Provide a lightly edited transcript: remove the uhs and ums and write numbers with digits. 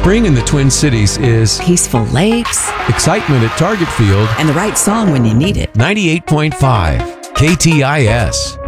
Spring in the Twin Cities is peaceful lakes, excitement at Target Field, and the right song when you need it. 98.5 KTIS.